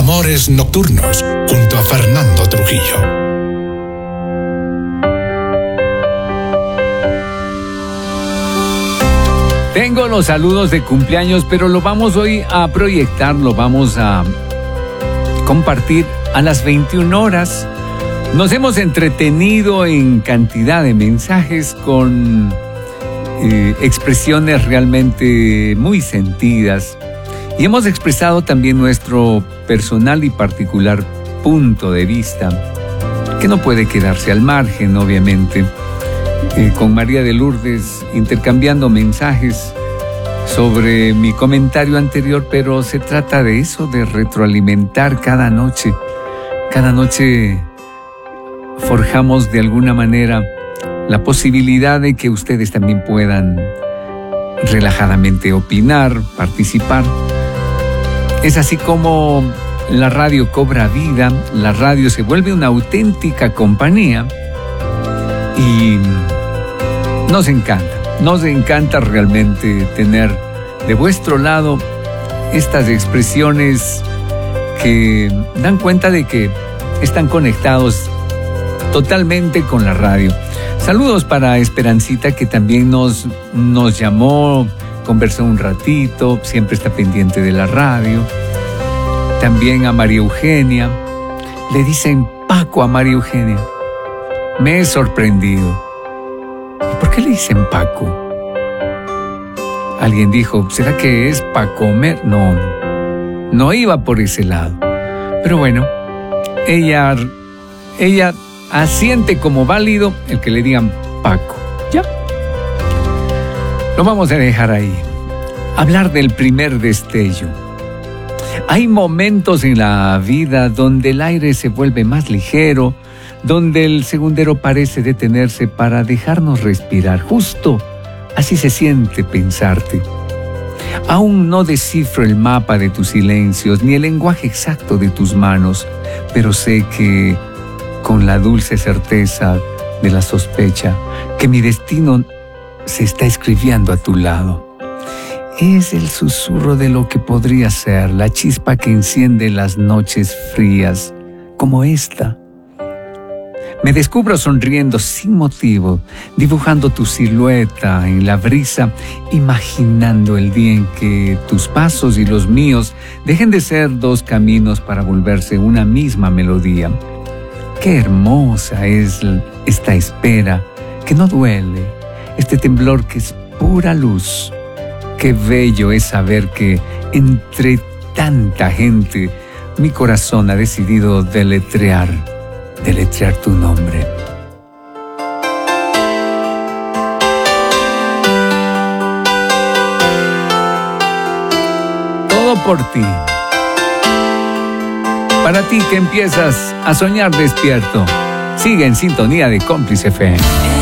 Amores Nocturnos, junto a Fernando Trujillo. Tengo los saludos de cumpleaños, pero lo vamos hoy a proyectar, lo vamos a compartir a las 21 horas. Nos hemos entretenido en cantidad de mensajes con expresiones realmente muy sentidas y hemos expresado también nuestro personal y particular punto de vista, que no puede quedarse al margen, obviamente. Con María de Lourdes intercambiando mensajes sobre mi comentario anterior, pero se trata de eso, de retroalimentar cada noche. Cada noche forjamos de alguna manera la posibilidad de que ustedes también puedan relajadamente opinar, participar. Es así como la radio cobra vida, la radio se vuelve una auténtica compañía y nos encanta realmente tener de vuestro lado estas expresiones que dan cuenta de que están conectados totalmente con la radio. Saludos para Esperancita, que también nos llamó, conversó un ratito, siempre está pendiente de la radio. También a María Eugenia, le dicen Paco a María Eugenia. Me he sorprendido. ¿Por qué le dicen Paco? Alguien dijo, ¿será que es para comer? No iba por ese lado. Pero bueno, ella asiente como válido el que le digan Paco. ¿Ya? Lo vamos a dejar ahí. Hablar del primer destello. Hay momentos en la vida donde el aire se vuelve más ligero, donde el segundero parece detenerse para dejarnos respirar. Justo así se siente pensarte. Aún no descifro el mapa de tus silencios, ni el lenguaje exacto de tus manos, pero sé que, con la dulce certeza de la sospecha, que mi destino se está escribiendo a tu lado. Es el susurro de lo que podría ser, la chispa que enciende las noches frías, como esta. Me descubro sonriendo sin motivo, dibujando tu silueta en la brisa, imaginando el día en que tus pasos y los míos dejen de ser dos caminos para volverse una misma melodía. Qué hermosa es esta espera, que no duele, este temblor que es pura luz. Qué bello es saber que entre tanta gente mi corazón ha decidido deletrear tu nombre. Todo por ti. Para ti que empiezas a soñar despierto, sigue en sintonía de Cómplice FM.